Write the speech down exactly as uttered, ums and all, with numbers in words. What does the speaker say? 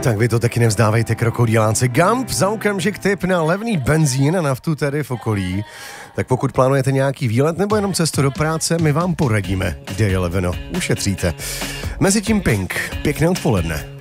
Tak vy to taky nevzdávejte, krokodýlánci. Gump za okamžik tip na levný benzín a naftu tady v okolí. Tak pokud plánujete nějaký výlet nebo jenom cestu do práce, my vám poradíme, kde je leveno. Ušetříte. Mezitím Pink. Pěkné odpoledne.